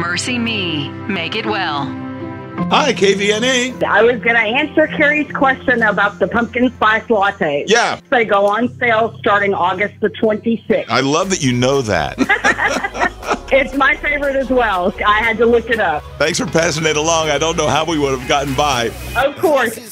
Mercy Me. Make it well. Hi, KVNA. I was going to answer Carrie's question about the pumpkin spice latte. Yeah. They go on sale starting August the 26th. I love that you know that. It's my favorite as well. I had to look it up. Thanks for passing it along. I don't know how we would have gotten by. Of course.